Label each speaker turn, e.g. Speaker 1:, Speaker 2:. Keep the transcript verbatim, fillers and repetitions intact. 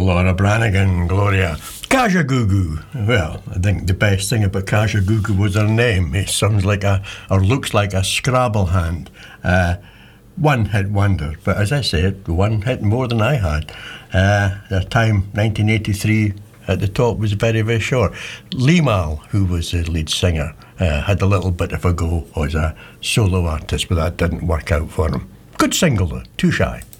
Speaker 1: Laura Branigan, Gloria. Kajagoogoo. Well, I think the best thing about Kajagoogoo was her name. It sounds like a, or looks like a Scrabble hand. Uh, one hit wonder, but as I said, one hit more than I had. Uh, the time, nineteen eighty-three, at the top was very, very short. Limahl, who was the lead singer, uh, had a little bit of a go as a solo artist, but that didn't work out for him. Good single though, Too Shy.